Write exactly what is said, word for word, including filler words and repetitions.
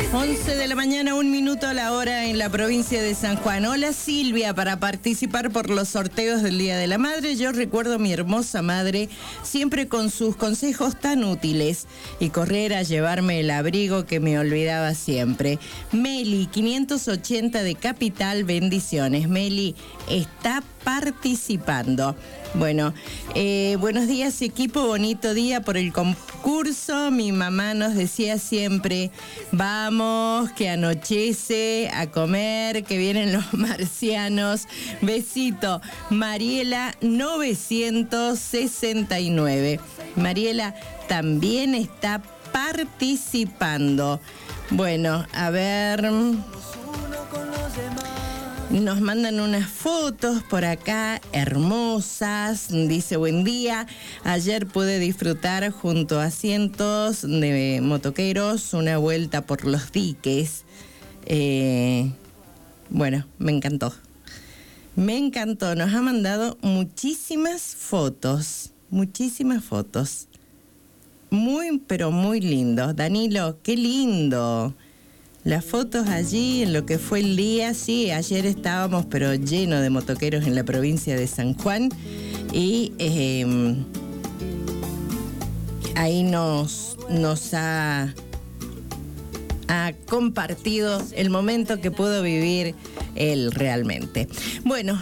once de la mañana, un minuto a la hora en la provincia de San Juan. Hola Silvia, para participar por los sorteos del Día de la Madre, yo recuerdo a mi hermosa madre siempre con sus consejos tan útiles y correr a llevarme el abrigo que me olvidaba siempre. Meli, quinientos ochenta de Capital, bendiciones. Meli está participando. Bueno, eh, buenos días equipo, bonito día por el concurso. Mi mamá nos decía siempre, vamos, que anochece, a comer, que vienen los marcianos. Besito. Mariela novecientos sesenta y nueve. Mariela también está participando. Bueno, a ver... Nos mandan unas fotos por acá, hermosas. Dice, buen día. Ayer pude disfrutar junto a cientos de motoqueros una vuelta por los diques. Eh, bueno, me encantó. Me encantó. Nos ha mandado muchísimas fotos. Muchísimas fotos. Muy, pero muy lindo. Danilo, qué lindo. Las fotos allí en lo que fue el día, sí, ayer estábamos pero lleno de motoqueros en la provincia de San Juan y eh, ahí nos, nos ha, ha compartido el momento que pudo vivir él realmente. Bueno.